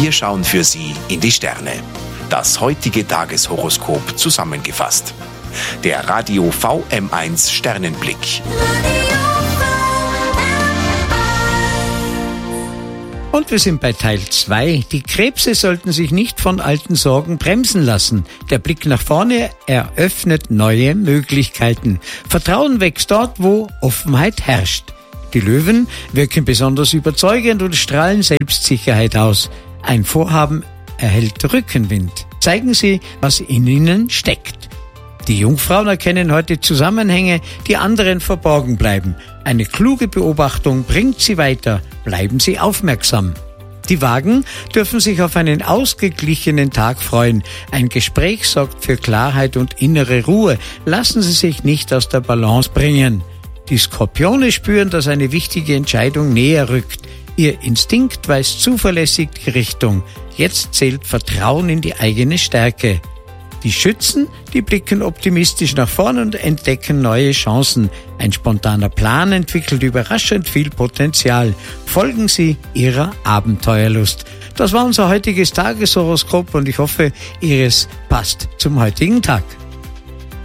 Wir schauen für Sie in die Sterne. Das heutige Tageshoroskop zusammengefasst. Der Radio VM1 Sternenblick. Und wir sind bei Teil 2. Die Krebse sollten sich nicht von alten Sorgen bremsen lassen. Der Blick nach vorne eröffnet neue Möglichkeiten. Vertrauen wächst dort, wo Offenheit herrscht. Die Löwen wirken besonders überzeugend und strahlen Selbstsicherheit aus. Ein Vorhaben erhält Rückenwind. Zeigen Sie, was in Ihnen steckt. Die Jungfrauen erkennen heute Zusammenhänge, die anderen verborgen bleiben. Eine kluge Beobachtung bringt Sie weiter. Bleiben Sie aufmerksam. Die Wagen dürfen sich auf einen ausgeglichenen Tag freuen. Ein Gespräch sorgt für Klarheit und innere Ruhe. Lassen Sie sich nicht aus der Balance bringen. Die Skorpione spüren, dass eine wichtige Entscheidung näher rückt. Ihr Instinkt weist zuverlässig die Richtung. Jetzt zählt Vertrauen in die eigene Stärke. Die Schützen, die blicken optimistisch nach vorn und entdecken neue Chancen. Ein spontaner Plan entwickelt überraschend viel Potenzial. Folgen Sie Ihrer Abenteuerlust. Das war unser heutiges Tageshoroskop und ich hoffe, Ihres passt zum heutigen Tag.